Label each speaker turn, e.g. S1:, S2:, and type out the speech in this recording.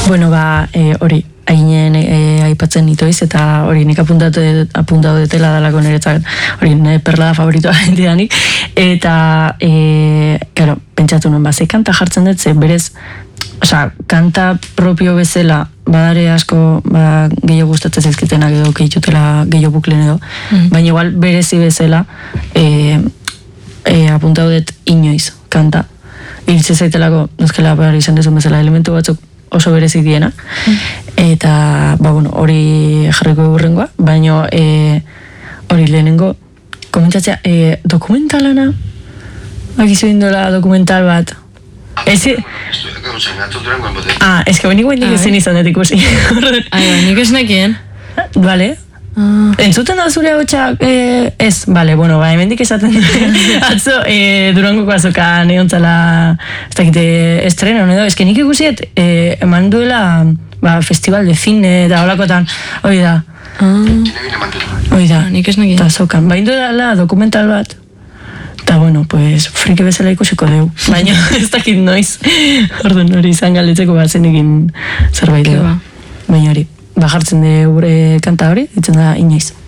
S1: Bueno, hori, hainen aipatzen nitoiz, eta hori nik apuntatu detela dalako niretzat, hori nire perlada favoritoa entidanik, eta, claro, pentsatu nuen, ze kanta jartzen dut, ze berez, kanta propio bezala, badare asko, gehiago gustatzen zaizkitenak edo, kehitutela gehiago buklen edo, baina igual berezi bezala, apuntatu dut inoiz, kanta, iritsi zaitelako, nozkela behar izan dezun bezala, elementu batzuk oso berezi diena, eta, hori jarriko egurrengoa, baina hori lehenengo, komentatzea, dokumentalana, akizu indola dokumental bat, ez que benik guendik ezin izan dut ikusi.
S2: Nik ez nekien.
S1: Vale. Entzuten da zure hotxak, ez, bale, hemendik esaten atzo, Durangoko azoka neontzala, ez dakite estreno, edo, ez que nik ikusiet, eman duela, festival de cine, eta holakotan, hori da. Hori da,
S2: nik ez nekien.
S1: Eta azokan, duela dokumental bat, eta pues, friki bezala ikusiko deu, baina ez dakit noiz, orduan hori izan galdetzeko bat zenekin zerbait edo, baina hori. Bajartzen de gure kanta hori, ditzen da inoiz.